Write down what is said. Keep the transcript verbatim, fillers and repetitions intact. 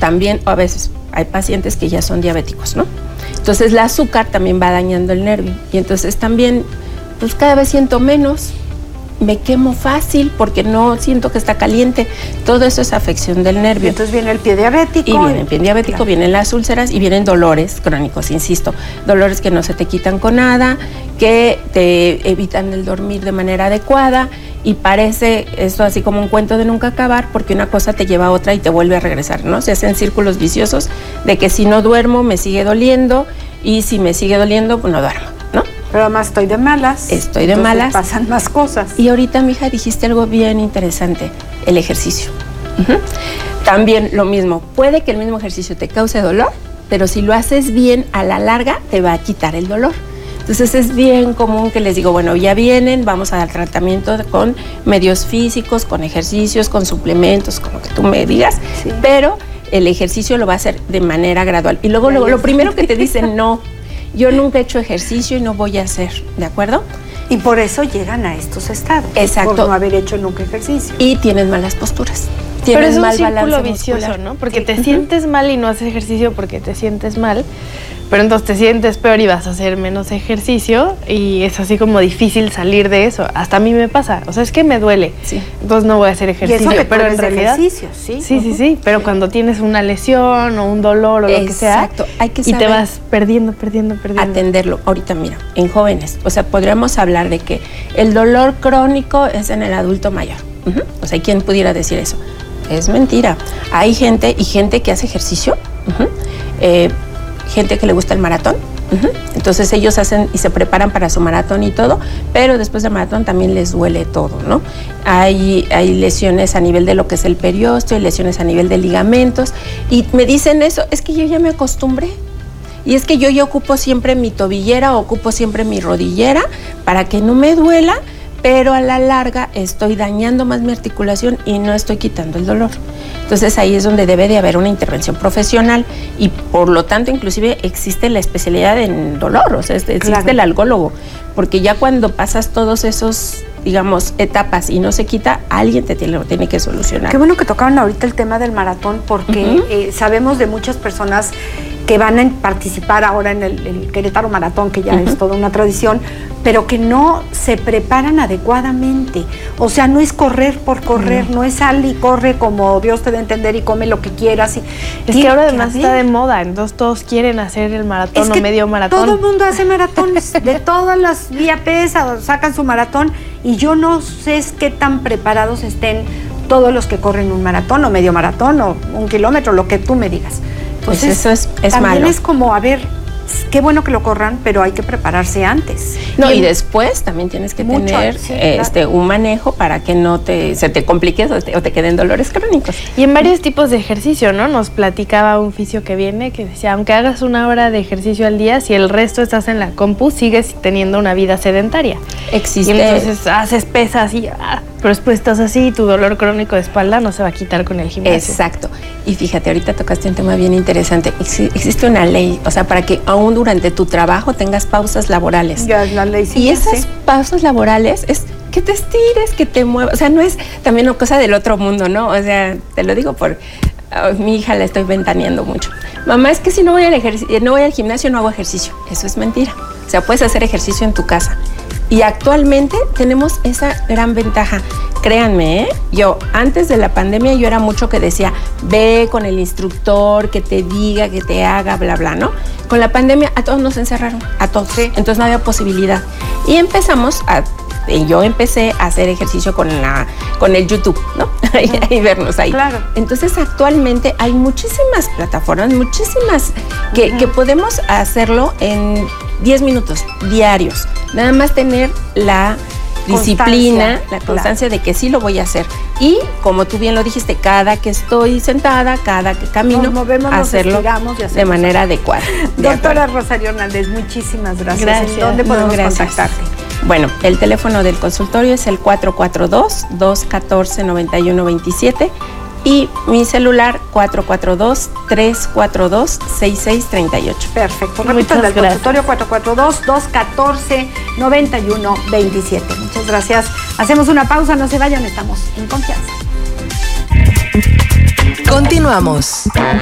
también a veces hay pacientes que ya son diabéticos, ¿no? Entonces el azúcar también va dañando el nervio y entonces también pues cada vez siento menos, me quemo fácil porque no siento que está caliente. Todo eso es afección del nervio. Entonces viene el pie diabético. Y viene el pie diabético, claro. Vienen las úlceras y vienen dolores crónicos, insisto. Dolores que no se te quitan con nada, que te evitan el dormir de manera adecuada y parece esto así como un cuento de nunca acabar porque una cosa te lleva a otra y te vuelve a regresar, ¿no? Se hacen círculos viciosos de que si no duermo me sigue doliendo y si me sigue doliendo pues no duermo, ¿no? Pero además estoy de malas. Estoy de malas. Pasan más cosas. Y ahorita, mija, dijiste algo bien interesante, el ejercicio. Uh-huh. También lo mismo, puede que el mismo ejercicio te cause dolor, pero si lo haces bien, a la larga te va a quitar el dolor. Entonces es bien común que les digo, bueno, ya vienen, vamos a dar tratamiento con medios físicos, con ejercicios, con suplementos, como que tú me digas, sí. Pero el ejercicio lo va a hacer de manera gradual. Y luego, luego lo primero que te dicen, no, yo nunca he hecho ejercicio y no voy a hacer, ¿de acuerdo? Y por eso llegan a estos estados. Exacto. Por no haber hecho nunca ejercicio. Y tienes malas posturas. Pero es un mal círculo vicioso, muscular. ¿no? Porque Sí. te Uh-huh. sientes mal y no haces ejercicio porque te sientes mal, pero entonces te sientes peor y vas a hacer menos ejercicio y es así como difícil salir de eso. Hasta a mí me pasa, o sea, es que me duele, sí. Entonces no voy a hacer ejercicio. Y eso que pero en realidad, ejercicio, ¿sí? Sí, sí, sí, pero cuando tienes una lesión o un dolor o lo que sea, Exacto. Hay que y saber te vas perdiendo, perdiendo, perdiendo. atenderlo. Ahorita mira, en jóvenes, o sea, podríamos hablar de que el dolor crónico es en el adulto mayor. Uh-huh. O sea, ¿quién pudiera decir eso? Es mentira. Hay gente y gente que hace ejercicio, uh-huh. eh, gente que le gusta el maratón, uh-huh. Entonces ellos hacen y se preparan para su maratón y todo, pero después del maratón también les duele todo, ¿no? Hay, hay lesiones a nivel de lo que es el periósteo, hay lesiones a nivel de ligamentos y me dicen eso, es que yo ya me acostumbré. Y es que yo ya ocupo siempre mi tobillera, ocupo siempre mi rodillera para que no me duela, pero a la larga estoy dañando más mi articulación y no estoy quitando el dolor. Entonces ahí es donde debe de haber una intervención profesional y por lo tanto inclusive existe la especialidad en dolor, o sea, existe claro. el algólogo, porque ya cuando pasas todos esos, digamos, etapas y no se quita, alguien te tiene, lo tiene que solucionar. Qué bueno que tocaron ahorita el tema del maratón porque uh-huh. eh, sabemos de muchas personas que van a participar ahora en el, el Querétaro Maratón, que ya uh-huh. es toda una tradición, pero que no se preparan adecuadamente. O sea, no es correr por correr, uh-huh. no es sal y corre como Dios te dé a entender y come lo que quieras. Y es que ahora además que está de moda, entonces todos quieren hacer el maratón es o que medio maratón. Todo el mundo hace maratones, de todas las vía pesa, sacan su maratón y yo no sé qué tan preparados estén todos los que corren un maratón o medio maratón o un kilómetro, lo que tú me digas. Pues eso es, es también malo. Es como, a ver, qué bueno que lo corran, pero hay que prepararse antes. No, y, y después también tienes que mucho, tener sí, eh, claro. este, un manejo para que no te, se te compliques o te, o te queden dolores crónicos. Y en varios tipos de ejercicio, ¿no? Nos platicaba un fisio que viene que decía, aunque hagas una hora de ejercicio al día, si el resto estás en la compu, sigues teniendo una vida sedentaria. Existe. Y entonces haces pesas y... Ah, pero después estás así y tu dolor crónico de espalda no se va a quitar con el gimnasio. Exacto. Y fíjate, ahorita tocaste un tema bien interesante. Ex- existe una ley, o sea, para que aún durante tu trabajo tengas pausas laborales. Ya, la ley sí. Y esas sí. pausas laborales es que te estires, que te muevas. O sea, no es también una cosa del otro mundo, ¿no? O sea, te lo digo por... Oh, mi hija la estoy ventaneando mucho. Mamá, es que si no voy al ejercicio, no voy al gimnasio, no hago ejercicio. Eso es mentira. O sea, puedes hacer ejercicio en tu casa. Y actualmente tenemos esa gran ventaja. Créanme, ¿eh? Yo antes de la pandemia yo era mucho que decía, ve con el instructor, que te diga, que te haga, bla, bla, ¿no? Con la pandemia a todos nos encerraron, a todos. Sí. Entonces no había posibilidad. Y empezamos a... Yo empecé a hacer ejercicio con la con el YouTube, ¿no? Y vernos ahí. Claro. Entonces actualmente hay muchísimas plataformas, muchísimas que, uh-huh. que podemos hacerlo en diez minutos diarios. Nada más tener la disciplina, la constancia claro. de que sí lo voy a hacer. Y como tú bien lo dijiste, cada que estoy sentada, cada que camino, nos movemos, hacerlo nos de manera adecuada. De Doctora Rosario Hernández, muchísimas gracias. Gracias. ¿En dónde podemos no, contactarte? Bueno, el teléfono del consultorio es el cuatro cuatro dos, dos uno cuatro, nueve uno dos siete y mi celular cuatro cuatro dos, tres cuatro dos, seis seis tres ocho. Perfecto. Repito, el del consultorio cuatro cuatro dos, dos uno cuatro, nueve uno dos siete. Muchas gracias. Hacemos una pausa, no se vayan, estamos en confianza. Continuamos.